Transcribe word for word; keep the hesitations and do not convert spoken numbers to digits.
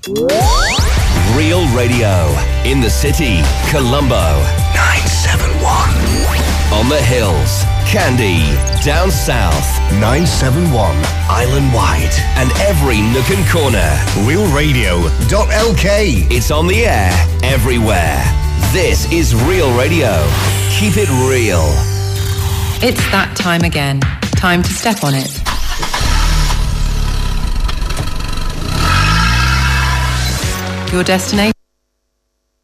Real Radio. In the city, Colombo. nine seven one. On the hills, Candy. Down south, nine seven one. Island wide. And every nook and corner. real radio dot l k. It's on the air everywhere. This is Real Radio. Keep it real. It's that time again. Time to step on it. Your destination.